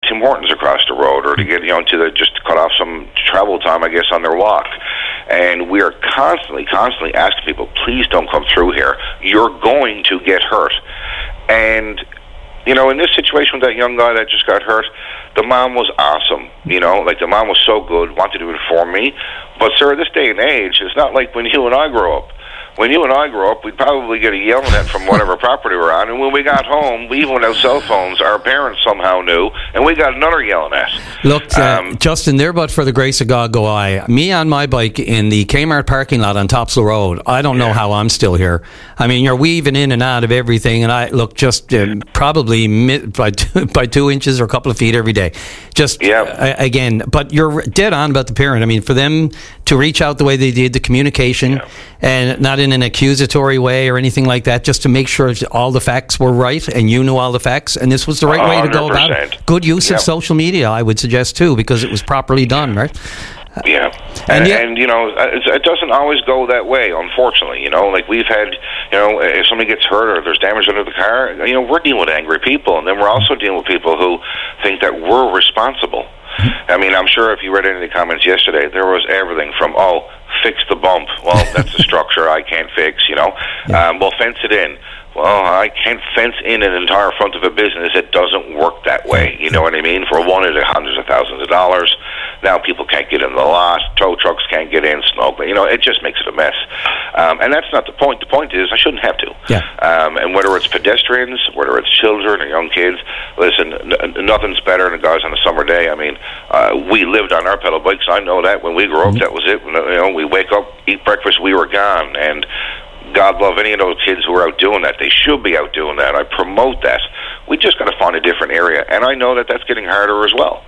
Tim Hortons across the road, or to get, just to cut off some travel time, I guess, on their walk. And we are constantly asking people, please don't come through here. You're going to get hurt. And, in this situation with that young guy that just got hurt, the mom was awesome. The mom was so good, wanted to inform me. But, sir, this day and age, it's not like when you and I grew up. When you and I grew up, we'd probably get a yelling at from whatever property we're on, and when we got home, even without cell phones, our parents somehow knew, and we got another yelling at. Look, Justin, there but for the grace of God go I. Me on my bike in the Kmart parking lot on Topsail Road, I don't know how I'm still here. I mean, you're weaving in and out of everything, and I look just probably by 2 inches or a couple of feet every day. Again, but you're dead on about the parent. I mean, for them to reach out the way they did, the communication, and not in an accusatory way or anything like that, just to make sure all the facts were right and you knew all the facts, and this was the right way to go about it. Good use of social media, I would suggest, too, because it was properly done, right? Yeah, and it doesn't always go that way, unfortunately. Like we've had, if somebody gets hurt or there's damage under the car, we're dealing with angry people, and then we're also dealing with people who think that we're responsible. I mean, I'm sure if you read any of the comments yesterday, there was everything from, fix the bump. Well, that's a structure I can't fix, Well, fence it in. Well, I can't fence in an entire front of a business. It doesn't work that way. You know what I mean? For one, it's hundreds of thousands of dollars. Now people can't get in the lot. Tow trucks can't get in. Snow, it just makes it a mess. And that's not the point. The point is I shouldn't have to. Yeah. And whether it's pedestrians, whether it's children or young kids, listen, nothing's better than guys on a summer day. I mean, we lived on our pedal bikes. I know that when we grew up, that was it. We wake up, eat breakfast, we were gone. And God love any of those kids who are out doing that. They should be out doing that. I promote that. We just got to find a different area. And I know that that's getting harder as well.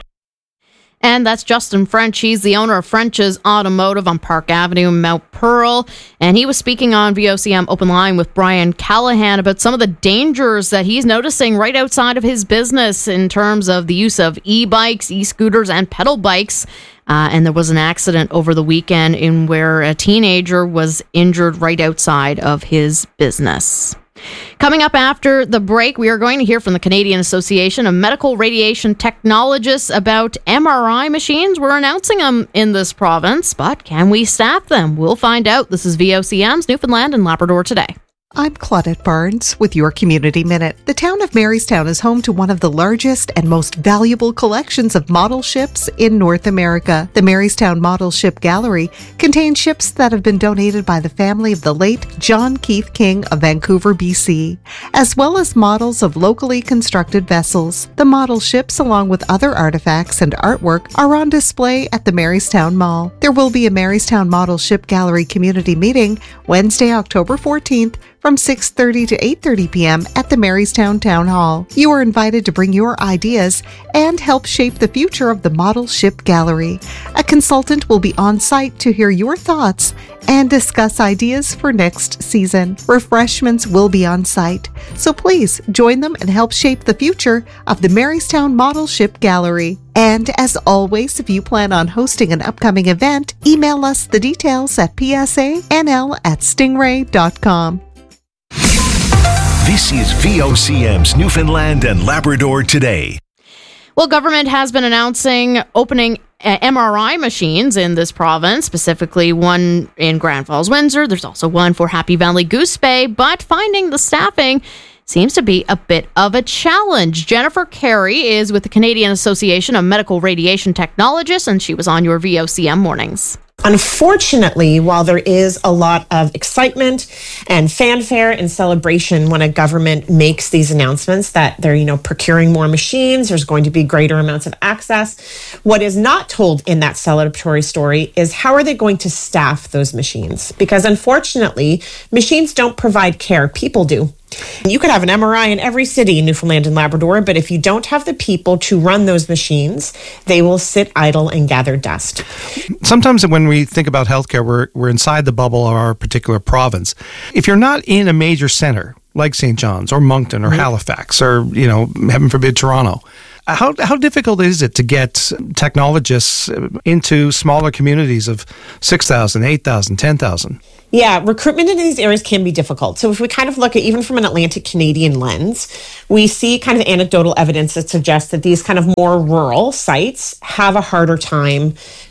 And that's Justin French. He's the owner of French's Automotive on Park Avenue in Mount Pearl. And he was speaking on VOCM Open Line with Brian Callahan about some of the dangers that he's noticing right outside of his business in terms of the use of e-bikes, e-scooters, and pedal bikes. And there was an accident over the weekend in where a teenager was injured right outside of his business. Coming up after the break, we are going to hear from the Canadian Association of Medical Radiation Technologists about MRI machines. We're announcing them in this province, but can we staff them? We'll find out. This is VOCM's Newfoundland and Labrador Today. I'm Claudette Barnes with your Community Minute. The town of Marystown is home to one of the largest and most valuable collections of model ships in North America. The Marystown Model Ship Gallery contains ships that have been donated by the family of the late John Keith King of Vancouver, BC, as well as models of locally constructed vessels. The model ships, along with other artifacts and artwork, are on display at the Marystown Mall. There will be a Marystown Model Ship Gallery community meeting Wednesday, October 14th, from 6:30 to 8:30 p.m. at the Marystown Town Hall. You are invited to bring your ideas and help shape the future of the Model Ship Gallery. A consultant will be on site to hear your thoughts and discuss ideas for next season. Refreshments will be on site, so please join them and help shape the future of the Marystown Model Ship Gallery. And as always, if you plan on hosting an upcoming event, email us the details at psanl@stingray.com. This is VOCM's Newfoundland and Labrador Today. Well, government has been announcing opening MRI machines in this province, specifically one in Grand Falls, Windsor. There's also one for Happy Valley Goose Bay, but finding the staffing seems to be a bit of a challenge. Jennifer Carey is with the Canadian Association of Medical Radiation Technologists, and she was on your VOCM mornings. Unfortunately, while there is a lot of excitement and fanfare and celebration when a government makes these announcements that they're, procuring more machines, there's going to be greater amounts of access, what is not told in that celebratory story is how are they going to staff those machines? Because unfortunately, machines don't provide care, people do. You could have an MRI in every city in Newfoundland and Labrador, but if you don't have the people to run those machines, they will sit idle and gather dust. Sometimes when we think about healthcare, we're inside the bubble of our particular province. If you're not in a major center, like St. John's or Moncton or Halifax or, heaven forbid, Toronto, How difficult is it to get technologists into smaller communities of 6,000, 8,000, 10,000? Yeah, recruitment in these areas can be difficult. So if we kind of look at, even from an Atlantic Canadian lens, we see kind of anecdotal evidence that suggests that these kind of more rural sites have a harder time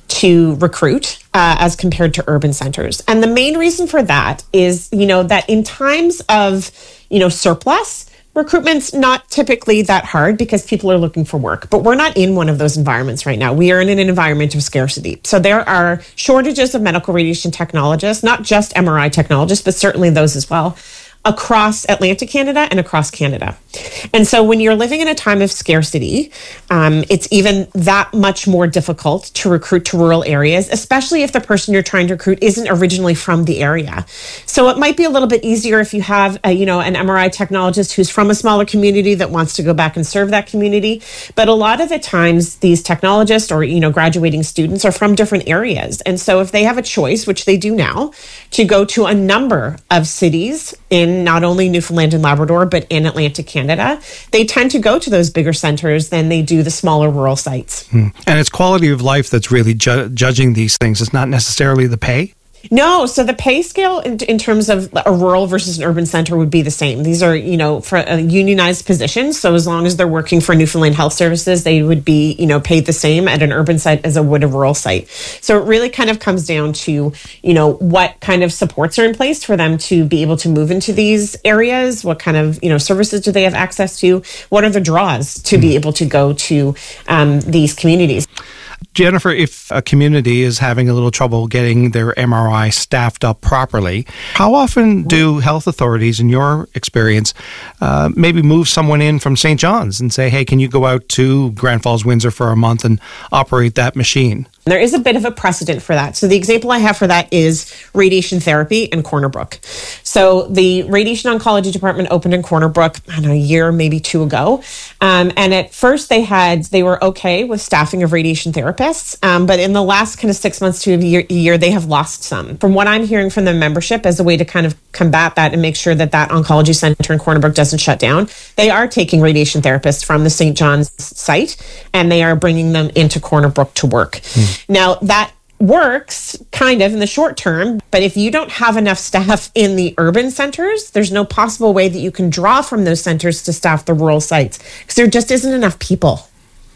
to recruit as compared to urban centers. And the main reason for that is, that in times of, surplus, recruitment's not typically that hard because people are looking for work, but we're not in one of those environments right now. We are in an environment of scarcity. So there are shortages of medical radiation technologists, not just MRI technologists, but certainly those as well, across Atlantic Canada and across Canada. And so when you're living in a time of scarcity, it's even that much more difficult to recruit to rural areas, especially if the person you're trying to recruit isn't originally from the area. So it might be a little bit easier if you have an MRI technologist who's from a smaller community that wants to go back and serve that community. But a lot of the times these technologists or, graduating students are from different areas. And so if they have a choice, which they do now, to go to a number of cities in not only Newfoundland and Labrador, but in Atlantic Canada, they tend to go to those bigger centers than they do the smaller rural sites. And it's quality of life that's really judging these things. It's not necessarily the pay? No, so the pay scale in terms of a rural versus an urban center would be the same. These are, for unionized positions. So as long as they're working for Newfoundland Health Services, they would be, paid the same at an urban site as a would a rural site. So it really kind of comes down to, what kind of supports are in place for them to be able to move into these areas. What kind of, services do they have access to? What are the draws to be able to go to these communities? Jennifer, if a community is having a little trouble getting their MRI staffed up properly, how often do health authorities, in your experience, maybe move someone in from St. John's and say, hey, can you go out to Grand Falls, Windsor for a month and operate that machine? There is a bit of a precedent for that. So the example I have for that is radiation therapy in Corner Brook. So the radiation oncology department opened in Corner Brook, a year, maybe two ago. And at first they were okay with staffing of radiation therapists. But in the last kind of 6 months to a year, they have lost some. From what I'm hearing from the membership, as a way to kind of combat that and make sure that oncology center in Corner Brook doesn't shut down, they are taking radiation therapists from the St. John's site and they are bringing them into Corner Brook to work. Now, that works kind of in the short term, but if you don't have enough staff in the urban centers, there's no possible way that you can draw from those centers to staff the rural sites because there just isn't enough people.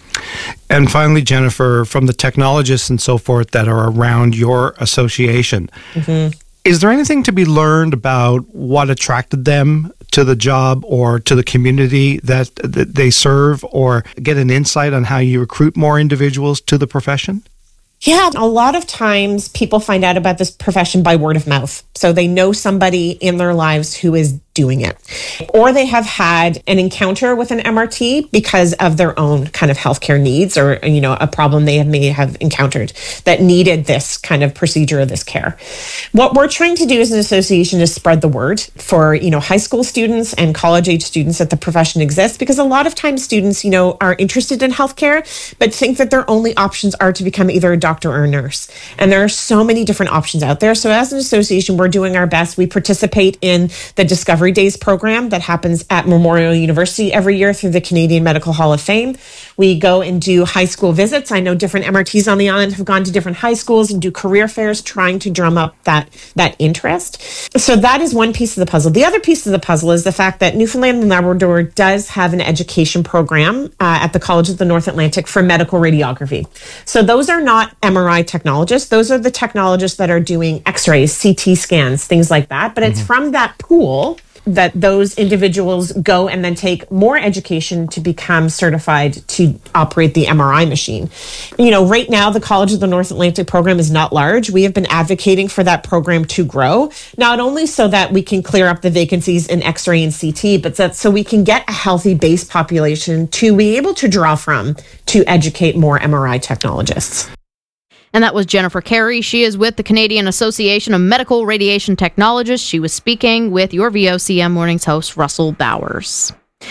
And finally, Jennifer, from the technologists and so forth that are around your association, is there anything to be learned about what attracted them to the job or to the community that they serve, or get an insight on how you recruit more individuals to the profession? Yeah, a lot of times people find out about this profession by word of mouth. So they know somebody in their lives who is doing it, or they have had an encounter with an MRT because of their own kind of healthcare needs, or a problem they may have encountered that needed this kind of procedure or this care. What we're trying to do as an association is spread the word for high school students and college age students that the profession exists, because a lot of times students are interested in healthcare but think that their only options are to become either a doctor or a nurse, and there are so many different options out there. So as an association, we're doing our best. We participate in the Discovery Days program that happens at Memorial University every year through the Canadian Medical Hall of Fame. We go and do high school visits. I know different MRTs on the island have gone to different high schools and do career fairs trying to drum up that interest. So that is one piece of the puzzle. The other piece of the puzzle is the fact that Newfoundland and Labrador does have an education program at the College of the North Atlantic for medical radiography. So those are not MRI technologists. Those are the technologists that are doing X-rays, CT scans, things like that. But it's from that pool that those individuals go and then take more education to become certified to operate the MRI machine. Right now, the College of the North Atlantic program is not large. We have been advocating for that program to grow, not only so that we can clear up the vacancies in X-ray and CT, but that so we can get a healthy base population to be able to draw from to educate more MRI technologists. And that was Jennifer Carey. She is with the Canadian Association of Medical Radiation Technologists. She was speaking with your VOCM Mornings host, Russell Bowers.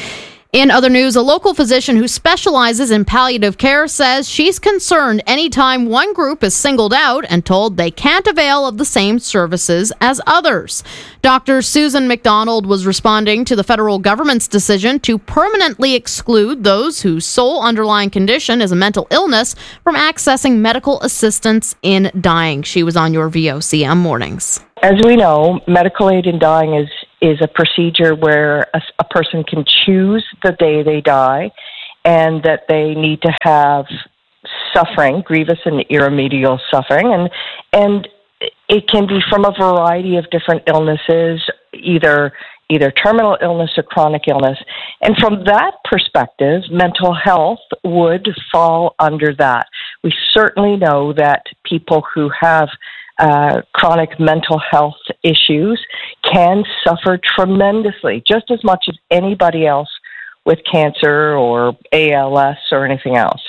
In other news, a local physician who specializes in palliative care says she's concerned anytime one group is singled out and told they can't avail of the same services as others. Dr. Susan McDonald was responding to the federal government's decision to permanently exclude those whose sole underlying condition is a mental illness from accessing medical assistance in dying. She was on your VOCM mornings. As we know, medical aid in dying is a procedure where a person can choose the day they die, and that they need to have suffering, grievous and irremediable suffering, and it can be from a variety of different illnesses, either terminal illness or chronic illness. And from that perspective, mental health would fall under that. We certainly know that people who have chronic mental health issues can suffer tremendously, just as much as anybody else with cancer or ALS or anything else.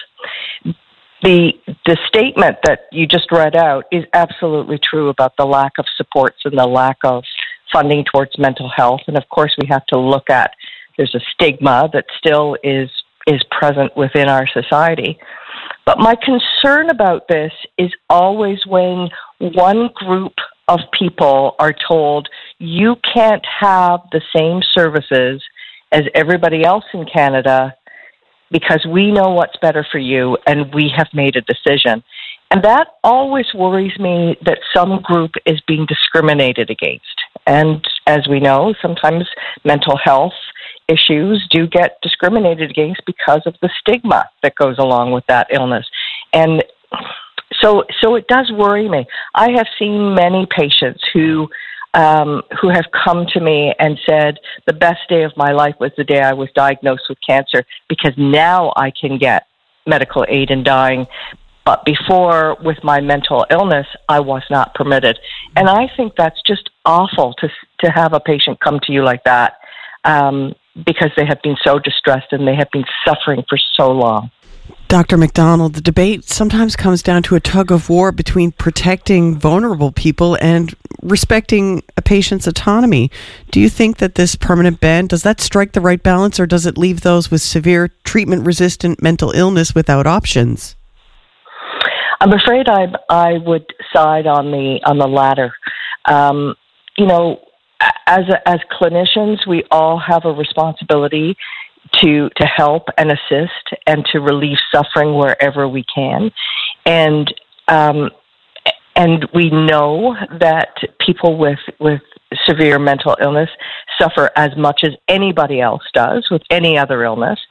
The statement that you just read out is absolutely true about the lack of supports and the lack of funding towards mental health. And of course, we have to look at, there's a stigma that still is present within our society. But my concern about this is always when one group of people are told you can't have the same services as everybody else in Canada because we know what's better for you and we have made a decision. And that always worries me, that some group is being discriminated against. And as we know, sometimes mental health issues do get discriminated against because of the stigma that goes along with that illness. And so it does worry me. I have seen many patients who have come to me and said, the best day of my life was the day I was diagnosed with cancer, because now I can get medical aid in dying. But before, with my mental illness, I was not permitted. And I think that's just awful to have a patient come to you like that, because they have been so distressed and they have been suffering for so long. Dr. McDonald, the debate sometimes comes down to a tug of war between protecting vulnerable people and respecting a patient's autonomy. Do you think that this permanent ban, does that strike the right balance, or does it leave those with severe treatment-resistant mental illness without options? I'm afraid I would side on the latter. As clinicians, we all have a responsibility to help and assist and to relieve suffering wherever we can. And we know that people with severe mental illness suffer as much as anybody else does with any other illness.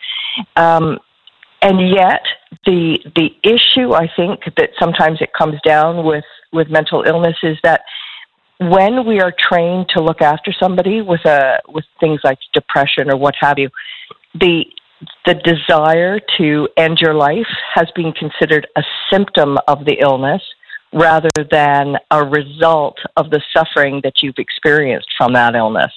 And yet, the issue, I think, that sometimes it comes down with mental illness is that when we are trained to look after somebody with things like depression or what have you, the desire to end your life has been considered a symptom of the illness rather than a result of the suffering that you've experienced from that illness.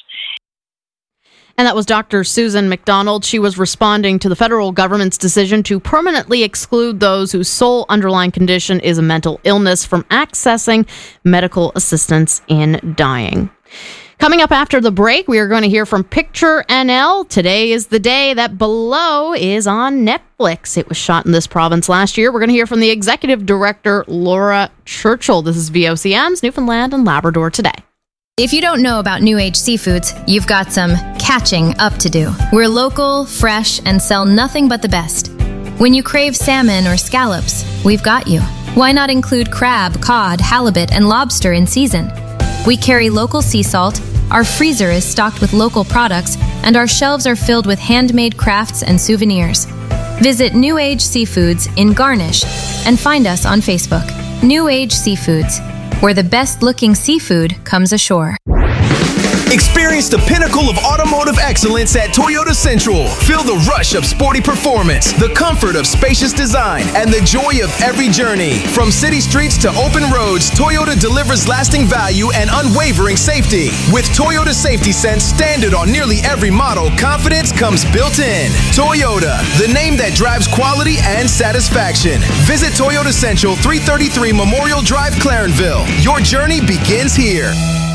And that was Dr. Susan McDonald. She was responding to the federal government's decision to permanently exclude those whose sole underlying condition is a mental illness from accessing medical assistance in dying. Coming up after the break, we are going to hear from Picture NL. Today is the day that Below is on Netflix. It was shot in this province last year. We're going to hear from the executive director, Laura Churchill. This is VOCM's Newfoundland and Labrador Today. If you don't know about New Age Seafoods, you've got some catching up to do. We're local, fresh, and sell nothing but the best. When you crave salmon or scallops, we've got you. Why not include crab, cod, halibut, and lobster in season? We carry local sea salt, our freezer is stocked with local products, and our shelves are filled with handmade crafts and souvenirs. Visit New Age Seafoods in Garnish and find us on Facebook. New Age Seafoods, where the best-looking seafood comes ashore. Experience the pinnacle of automotive excellence at Toyota Central. Feel the rush of sporty performance, the comfort of spacious design, and the joy of every journey. From city streets to open roads, Toyota delivers lasting value and unwavering safety. With Toyota Safety Sense standard on nearly every model, confidence comes built in. Toyota, the name that drives quality and satisfaction. Visit Toyota Central, 333 Memorial Drive, Clarenville. Your journey begins here.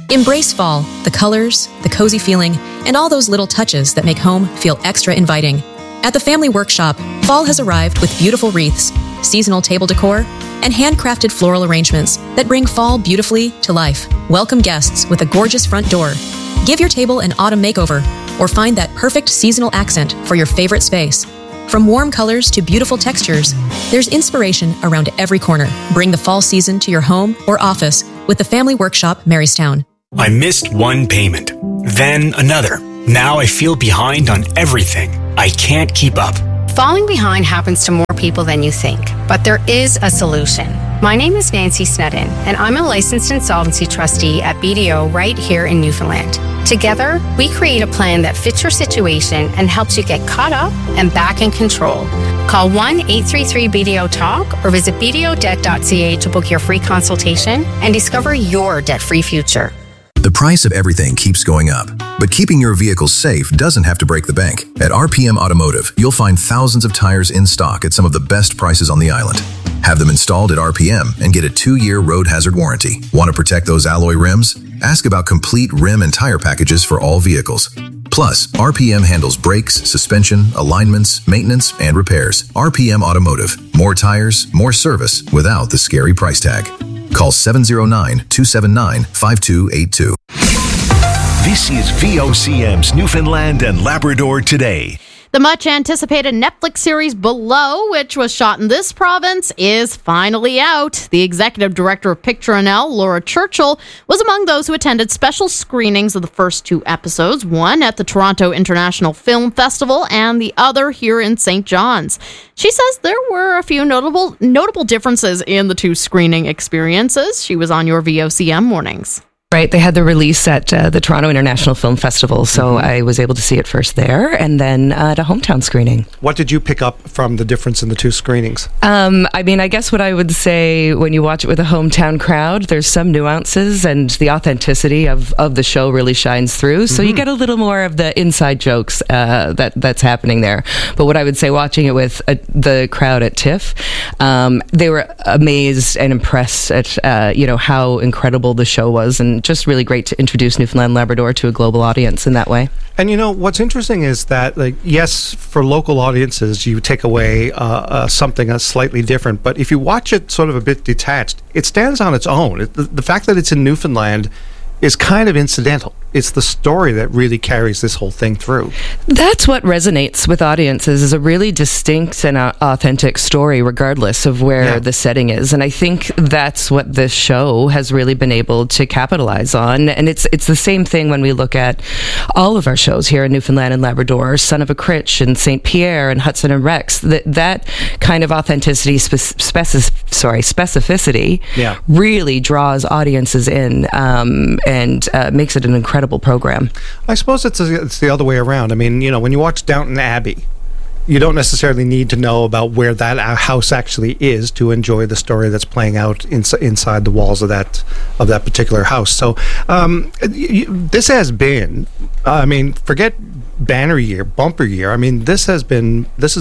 Embrace fall, the colors, the cozy feeling, and all those little touches that make home feel extra inviting. At the Family Workshop, fall has arrived with beautiful wreaths, seasonal table decor, and handcrafted floral arrangements that bring fall beautifully to life. Welcome guests with a gorgeous front door. Give your table an autumn makeover, or find that perfect seasonal accent for your favorite space. From warm colors to beautiful textures, there's inspiration around every corner. Bring the fall season to your home or office with the Family Workshop, Marystown. I missed one payment, then another. Now I feel behind on everything. I can't keep up. Falling behind happens to more people than you think, but there is a solution. My name is Nancy Snedden, and I'm a licensed insolvency trustee at BDO right here in Newfoundland. Together, we create a plan that fits your situation and helps you get caught up and back in control. Call 1-833-BDO-TALK or visit bdodebt.ca to book your free consultation and discover your debt-free future. The price of everything keeps going up, but keeping your vehicle safe doesn't have to break the bank. At RPM Automotive, you'll find thousands of tires in stock at some of the best prices on the island. Have them installed at RPM and get a 2-year road hazard warranty. Want to protect those alloy rims? Ask about complete rim and tire packages for all vehicles. Plus, RPM handles brakes, suspension, alignments, maintenance, and repairs. RPM Automotive. More tires, more service without the scary price tag. Call 709-279-5282. This is VOCM's Newfoundland and Labrador Today. The much-anticipated Netflix series Below, which was shot in this province, is finally out. The executive director of Picture NL, Laura Churchill, was among those who attended special screenings of the first 2 episodes, one at the Toronto International Film Festival and the other here in St. John's. She says there were a few notable differences in the 2 screening experiences. She was on your VOCM mornings. Right. They had the release at the Toronto International Film Festival, so I was able to see it first there and then at a hometown screening. What did you pick up from the difference in the 2 screenings? I mean, I guess what I would say when you watch it with a hometown crowd, there's some nuances and the authenticity of the show really shines through. So you get a little more of the inside jokes that's happening there. But what I would say watching it with the crowd at TIFF, they were amazed and impressed at how incredible the show was, and just really great to introduce Newfoundland and Labrador to a global audience in that way. And what's interesting is that, yes, for local audiences, you take away something that's slightly different, but if you watch it sort of a bit detached, it stands on its own. The fact that it's in Newfoundland is kind of incidental. It's the story that really carries this whole thing through. That's what resonates with audiences, is a really distinct and authentic story, regardless of where the setting is. And I think that's what this show has really been able to capitalize on. And it's the same thing when we look at all of our shows here in Newfoundland and Labrador, Son of a Critch and St. Pierre and Hudson and Rex. That kind of authenticity, specificity really draws audiences in and makes it an incredible program. I suppose it's the other way around. I mean, when you watch Downton Abbey, you don't necessarily need to know about where that house actually is to enjoy the story that's playing out inside the walls of that particular house. So this has been, forget banner year, bumper year. I mean, this has blown.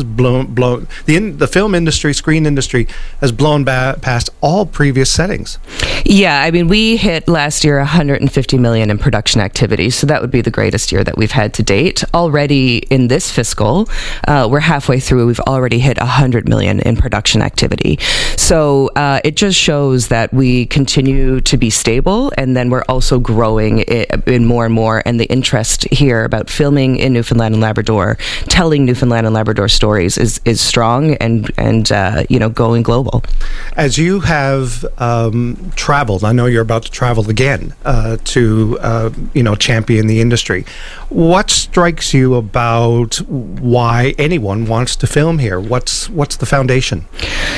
The film industry, screen industry, has blown past all previous settings. Yeah, I mean, we hit last year 150 million in production activity, so that would be the greatest year that we've had to date. Already in this fiscal, we're halfway through. We've already hit 100 million in production activity. So it just shows that we continue to be stable, and then we're also growing in more and more. And the interest here about filming in Newfoundland and Labrador, telling Newfoundland and Labrador stories is strong and going global. As you have traveled, I know you're about to travel again to champion the industry. What strikes you about why anyone wants to film here? What's the foundation?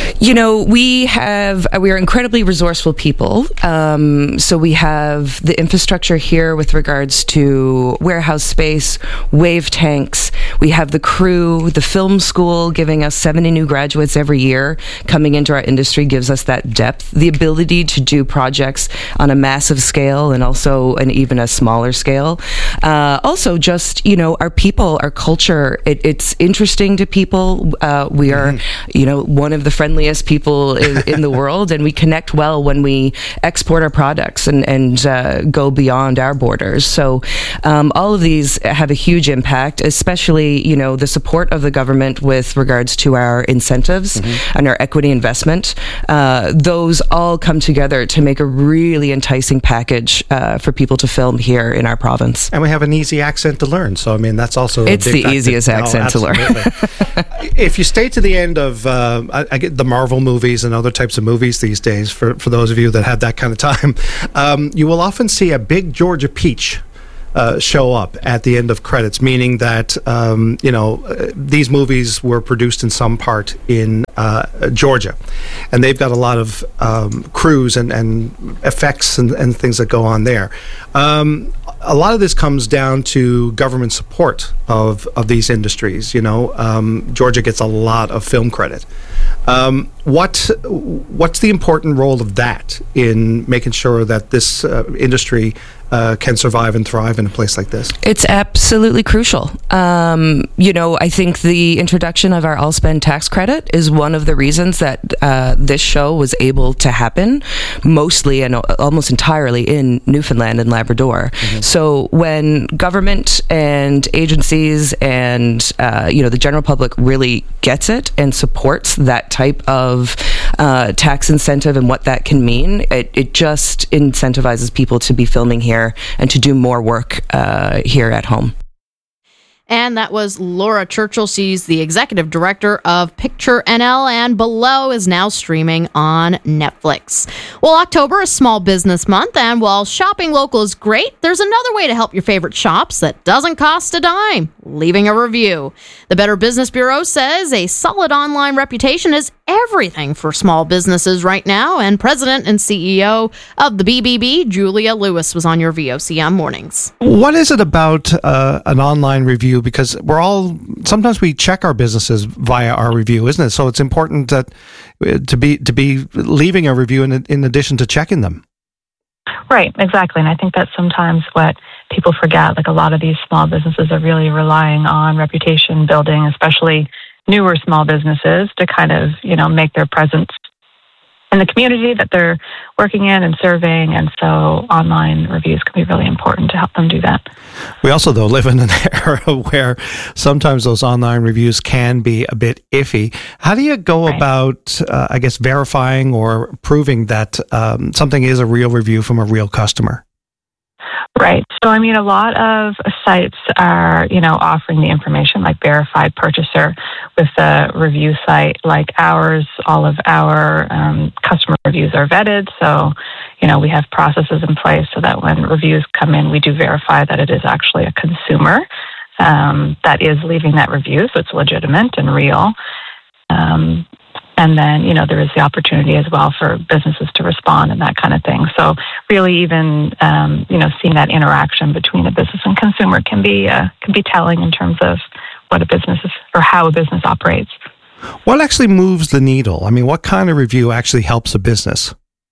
We are incredibly resourceful people. So we have the infrastructure here with regards to warehouse space, wave tanks. We have the crew, the film school giving us 70 new graduates every year coming into our industry gives us that depth, the ability to do projects on a massive scale and also even a smaller scale. Also just, our people, our culture, it's interesting to people. We are, one of the friendliest friendliest people in the world, and we connect well when we export our products and go beyond our borders. So all of these have a huge impact, especially, the support of the government with regards to our incentives and our equity investment. Those all come together to make a really enticing package for people to film here in our province. And we have an easy accent to learn. So, I mean, that's also it's the easiest accent to learn. If you stay to the end of I get the Marvel movies and other types of movies these days, for those of you that have that kind of time, you will often see a big Georgia peach show up at the end of credits, meaning that these movies were produced in some part in Georgia, and they've got a lot of crews and effects and things that go on there. A lot of this comes down to government support of these industries. Georgia gets a lot of film credit. What's the important role of that in making sure that this industry can survive and thrive in a place like this? It's absolutely crucial. I think the introduction of our all-spend tax credit is one of the reasons that this show was able to happen, mostly and almost entirely in Newfoundland and Labrador. So when government and agencies and the general public really gets it and supports that type of tax incentive and what that can mean, it just incentivizes people to be filming here and to do more work here at home. And that was Laura Churchill. She's the executive director of Picture NL, and Below is now streaming on Netflix. Well, October is Small Business Month, and while shopping local is great, there's another way to help your favorite shops that doesn't cost a dime: leaving a review. The Better Business Bureau says a solid online reputation is everything for small businesses right now, and President and CEO of the BBB, Julia Lewis, was on your VOCM Mornings. What is it about an online review? Because sometimes we check our businesses via our review, isn't it? So it's important that to be leaving a review in addition to checking them. Right, exactly. And I think that's sometimes what people forget. Like, a lot of these small businesses are really relying on reputation building, especially newer small businesses, to kind of, make their presence in the community that they're working in and serving. And so online reviews can be really important to help them do that. We also, though, live in an era where sometimes those online reviews can be a bit iffy. How do you go about, verifying or proving that something is a real review from a real customer? Right. So, a lot of sites are, offering the information like Verified Purchaser with a review site like ours. All of our customer reviews are vetted. So, we have processes in place so that when reviews come in, we do verify that it is actually a consumer that is leaving that review. So it's legitimate and real. And then, there is the opportunity as well for businesses to respond and that kind of thing. So really even, seeing that interaction between a business and consumer can be telling in terms of what a business is or how a business operates. What actually moves the needle? What kind of review actually helps a business?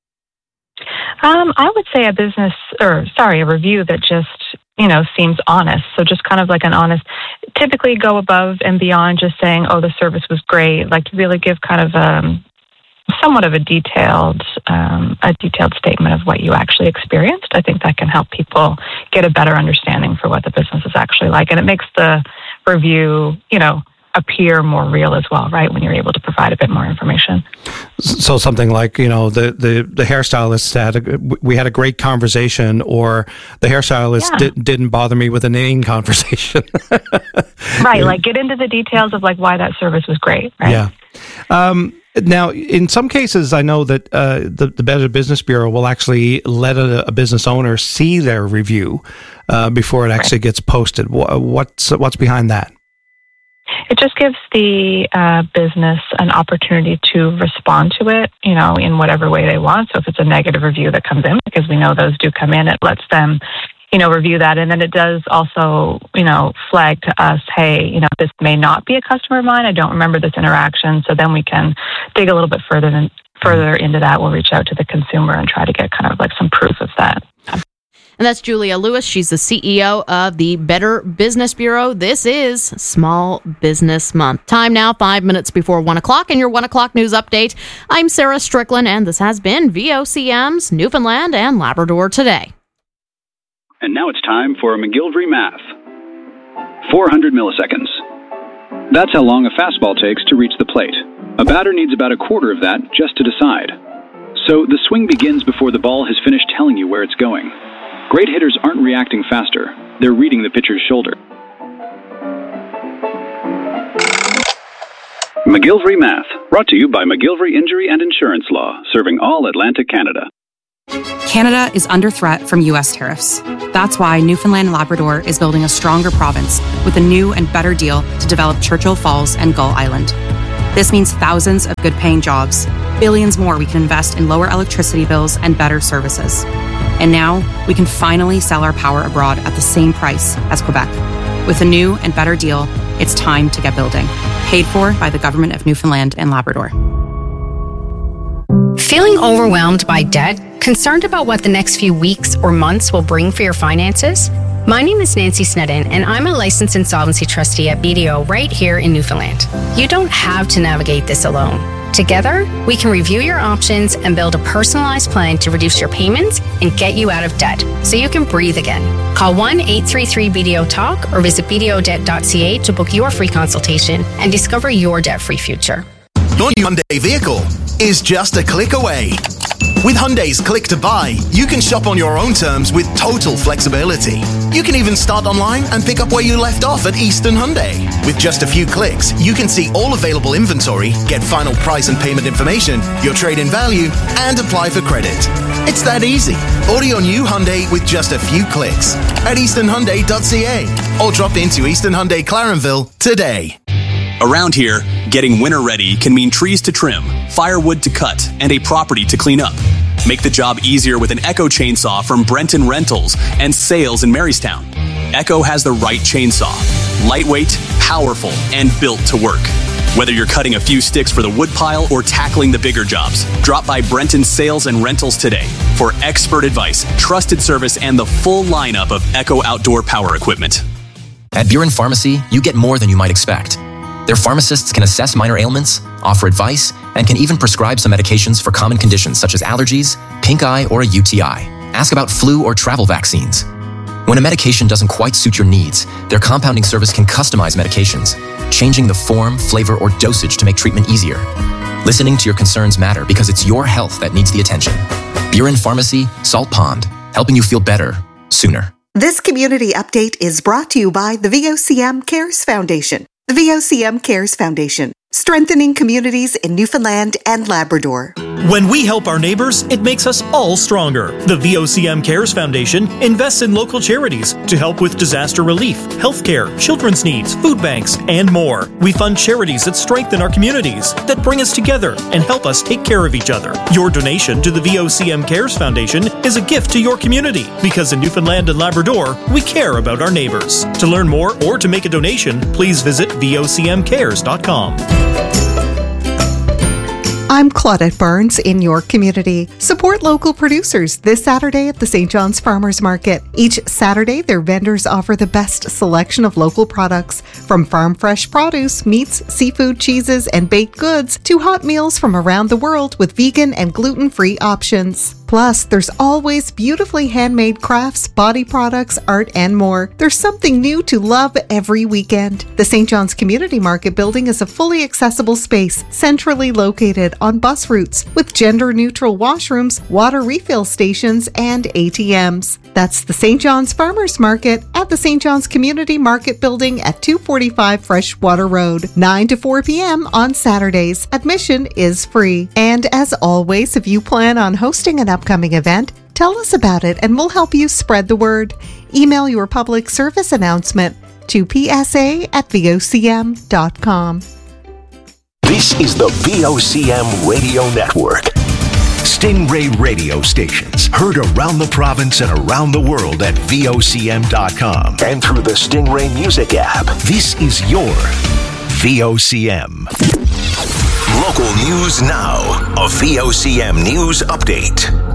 I would say a review that just, seems honest. So just kind of like an honest, typically go above and beyond just saying, oh, the service was great. Like, to really give kind of somewhat of a detailed statement of what you actually experienced. I think that can help people get a better understanding for what the business is actually like. And it makes the review, appear more real as well, right? When you're able to provide a bit more information. So something like, the hairstylist said, we had a great conversation, or the hairstylist didn't bother me with a name conversation. Right. Like, get into the details of like why that service was great. Right. Yeah. Now, in some cases, I know that the Better Business Bureau will actually let a business owner see their review before it actually gets posted. What's behind that? It just gives the business an opportunity to respond to it, in whatever way they want. So if it's a negative review that comes in, because we know those do come in, it lets them, review that. And then it does also, flag to us, hey, this may not be a customer of mine. I don't remember this interaction. So then we can dig a little bit further into that. We'll reach out to the consumer and try to get kind of like some proof of that. And that's Julia Lewis. She's the CEO of the Better Business Bureau. This is Small Business Month. Time now, 5 minutes before 1 o'clock, and your 1 o'clock news update. I'm Sarah Strickland, and this has been VOCM's Newfoundland and Labrador Today. And now it's time for McGillivray Math. 400 milliseconds. That's how long a fastball takes to reach the plate. A batter needs about a quarter of that just to decide. So the swing begins before the ball has finished telling you where it's going. Great hitters aren't reacting faster. They're reading the pitcher's shoulder. McGillivray Math, brought to you by McGillivray Injury and Insurance Law, serving all Atlantic Canada. Canada is under threat from U.S. tariffs. That's why Newfoundland and Labrador is building a stronger province with a new and better deal to develop Churchill Falls and Gull Island. This means thousands of good-paying jobs, billions more we can invest in lower electricity bills and better services. And now, we can finally sell our power abroad at the same price as Quebec. With a new and better deal, it's time to get building. Paid for by the Government of Newfoundland and Labrador. Feeling overwhelmed by debt? Concerned about what the next few weeks or months will bring for your finances? My name is Nancy Snedden, and I'm a licensed insolvency trustee at BDO right here in Newfoundland. You don't have to navigate this alone. Together, we can review your options and build a personalized plan to reduce your payments and get you out of debt so you can breathe again. Call 1-833-BDO-TALK or visit bdodebt.ca to book your free consultation and discover your debt-free future. Your new Hyundai vehicle is just a click away. With Hyundai's Click to Buy, you can shop on your own terms with total flexibility. You can even start online and pick up where you left off at Eastern Hyundai. With just a few clicks, you can see all available inventory, get final price and payment information, your trade-in value, and apply for credit. It's that easy. Order your new Hyundai with just a few clicks at easternhyundai.ca or drop into Eastern Hyundai Clarenville today. Around here, getting winter ready can mean trees to trim, firewood to cut, and a property to clean up. Make the job easier with an Echo chainsaw from Brenton Rentals and Sales in Marystown. Echo has the right chainsaw. Lightweight, powerful, and built to work. Whether you're cutting a few sticks for the woodpile or tackling the bigger jobs, drop by Brenton Sales and Rentals today for expert advice, trusted service, and the full lineup of Echo outdoor power equipment. At Buren Pharmacy, you get more than you might expect. Their pharmacists can assess minor ailments, offer advice, and can even prescribe some medications for common conditions such as allergies, pink eye, or a UTI. Ask about flu or travel vaccines. When a medication doesn't quite suit your needs, their compounding service can customize medications, changing the form, flavor, or dosage to make treatment easier. Listening to your concerns matter because it's your health that needs the attention. Buren Pharmacy, Salt Pond, helping you feel better, sooner. This community update is brought to you by the VOCM Cares Foundation. The VOCM Cares Foundation, strengthening communities in Newfoundland and Labrador. When we help our neighbors, it makes us all stronger. The VOCM Cares Foundation invests in local charities to help with disaster relief, healthcare, children's needs, food banks, and more. We fund charities that strengthen our communities, that bring us together and help us take care of each other. Your donation to the VOCM Cares Foundation is a gift to your community, because in Newfoundland and Labrador, we care about our neighbors. To learn more or to make a donation, please visit vocmcares.com. I'm Claudette Barnes in your community. Support local producers this Saturday at the St. John's Farmers Market. Each Saturday, their vendors offer the best selection of local products, from farm fresh produce, meats, seafood, cheeses, and baked goods, to hot meals from around the world with vegan and gluten-free options. Plus, there's always beautifully handmade crafts, body products, art, and more. There's something new to love every weekend. The St. John's Community Market building is a fully accessible space, centrally located on bus routes, with gender-neutral washrooms, water refill stations, and ATMs. That's the St. John's Farmers Market at the St. John's Community Market building at 245 Freshwater Road, 9 to 4 p.m. on Saturdays. Admission is free. And as always, if you plan on hosting an upcoming event, tell us about it and we'll help you spread the word. Email your public service announcement to psa@vocm.com. This is the VOCM Radio Network. Stingray radio stations heard around the province and around the world at vocm.com and through the Stingray Music app. This is your VOCM. Local news now. A VOCM news update.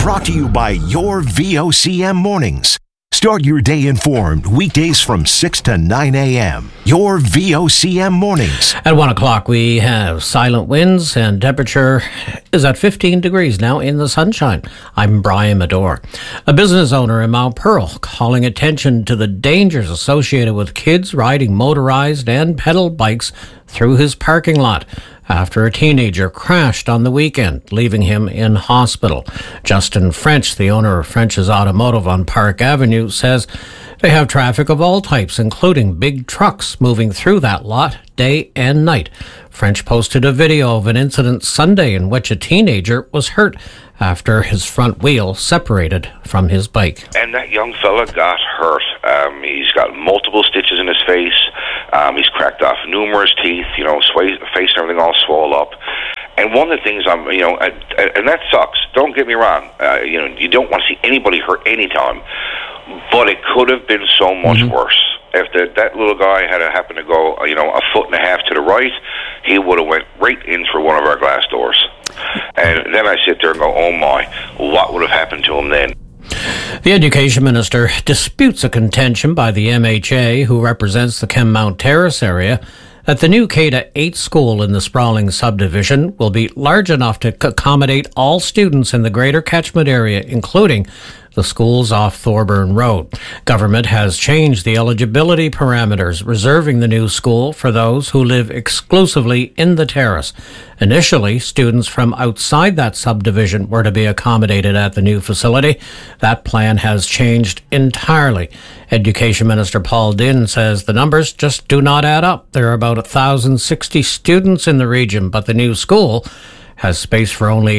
brought to you by your VOCM mornings. Start your day informed weekdays from 6 to 9 a.m. Your VOCM mornings. At 1 o'clock, we have silent winds and temperature is at 15 degrees now in the sunshine. I'm Brian Medore. A business owner in Mount Pearl calling attention to the dangers associated with kids riding motorized and pedal bikes through his parking lot after a teenager crashed on the weekend, leaving him in hospital. Justin French, the owner of French's Automotive on Park Avenue, says they have traffic of all types, including big trucks moving through that lot day and night. French posted a video of an incident Sunday in which a teenager was hurt after his front wheel separated from his bike. And that young fella got hurt. He's got multiple stitches in his face. He's cracked off numerous teeth, face and everything all swole up. And one of the things and that sucks. Don't get me wrong. You don't want to see anybody hurt anytime. But it could have been so much worse. If that little guy had happened to go, a foot and a half to the right, he would have went right in through one of our glass doors. And then I sit there and go, oh my, what would have happened to him then? The Education Minister disputes a contention by the MHA, who represents the Kenmount Terrace area, that the new K-8 school in the sprawling subdivision will be large enough to accommodate all students in the greater catchment area, including the schools off Thorburn Road. Government has changed the eligibility parameters, reserving the new school for those who live exclusively in the terrace. Initially, students from outside that subdivision were to be accommodated at the new facility. That plan has changed entirely. Education Minister Paul Dinn says the numbers just do not add up. There are about 1,060 students in the region, but the new school has space for only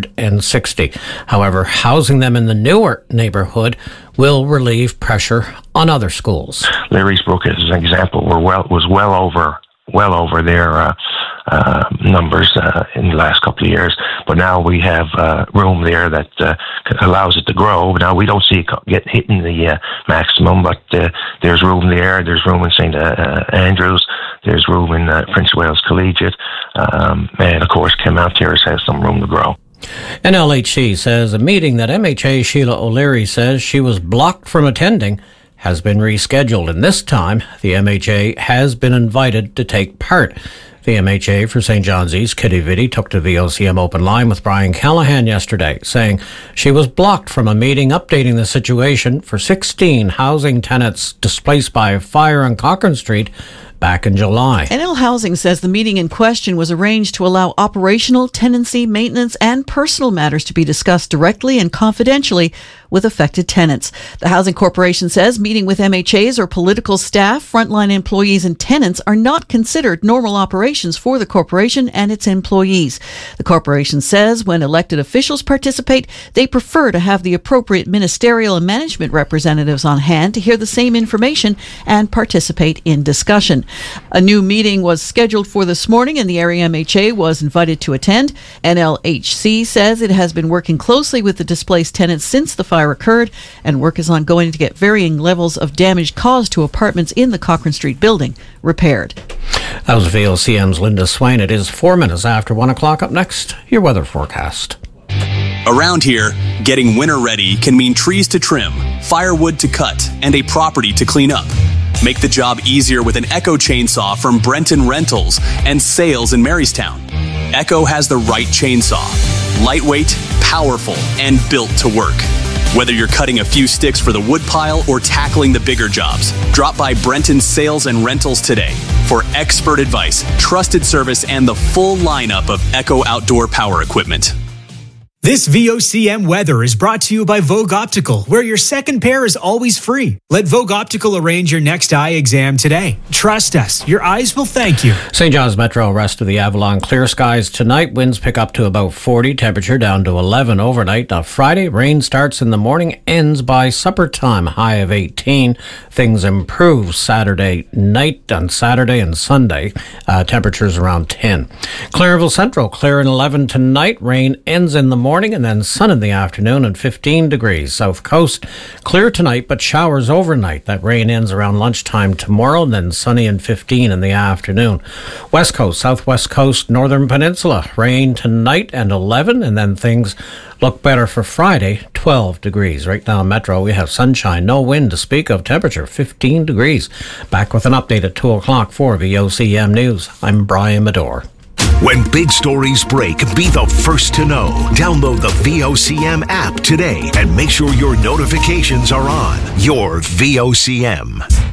860. However, housing them in the newer neighborhood will relieve pressure on other schools. Larry's Brook, as an example, was well over their numbers in the last couple of years. But now we have room there that allows it to grow. Now we don't see it hitting the maximum, but there's room there. There's room in St. Andrews. There's room in Prince of Wales Collegiate. And of course, Kenmount Terrace has some room to grow. NLHC says a meeting that MHA Sheila O'Leary says she was blocked from attending has been rescheduled, and this time the MHA has been invited to take part. The MHA for St. John's East, Kitty Vitti, took to VOCM Open Line with Brian Callahan yesterday, saying she was blocked from a meeting updating the situation for 16 housing tenants displaced by a fire on Cochrane Street back in July. NL Housing says the meeting in question was arranged to allow operational, tenancy, maintenance, and personal matters to be discussed directly and confidentially with affected tenants. The Housing Corporation says meeting with MHAs or political staff, frontline employees, and tenants are not considered normal operations for the corporation and its employees. The corporation says when elected officials participate, they prefer to have the appropriate ministerial and management representatives on hand to hear the same information and participate in discussion. A new meeting was scheduled for this morning and the area MHA was invited to attend. NLHC says it has been working closely with the displaced tenants since the fire occurred, and work is ongoing to get varying levels of damage caused to apartments in the Cochrane Street building repaired. That was VOCM's Linda Swain. It is 4 minutes after 1 o'clock. Up next, your weather forecast. Around here, getting winter ready can mean trees to trim, firewood to cut, and a property to clean up. Make the job easier with an Echo chainsaw from Brenton Rentals and Sales in Marystown. Echo has the right chainsaw. Lightweight, powerful, and built to work. Whether you're cutting a few sticks for the wood pile or tackling the bigger jobs, drop by Brenton Sales and Rentals today for expert advice, trusted service, and the full lineup of Echo outdoor power equipment. This VOCM weather is brought to you by Vogue Optical, where your second pair is always free. Let Vogue Optical arrange your next eye exam today. Trust us, your eyes will thank you. St. John's Metro, rest of the Avalon, clear skies tonight. Winds pick up to about 40, temperature down to 11 overnight. Now Friday, rain starts in the morning, ends by supper time, high of 18. Things improve Saturday night, on Saturday and Sunday. Temperatures around 10. Clairville Central, clear and 11 tonight. Rain ends in the morning. morning and then sun in the afternoon and 15 degrees. South Coast, clear tonight, but showers overnight. That rain ends around lunchtime tomorrow and then sunny and 15 in the afternoon. West Coast, Southwest Coast, Northern Peninsula, rain tonight and 11, and then things look better for Friday, 12 degrees. Right now in Metro, we have sunshine, no wind to speak of, temperature 15 degrees. Back with an update at 2 o'clock for VOCM News. I'm Brian Medore. When big stories break, be the first to know. Download the VOCM app today and make sure your notifications are on. Your VOCM.